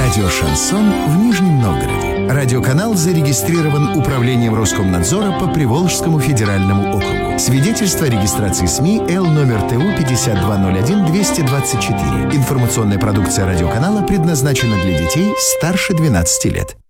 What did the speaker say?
Радио «Шансон» в Нижнем Новгороде. Радиоканал зарегистрирован Управлением Роскомнадзора по Приволжскому федеральному округу. Свидетельство о регистрации СМИ Л номер ТУ 5201-224. Информационная продукция радиоканала предназначена для детей старше 12 лет.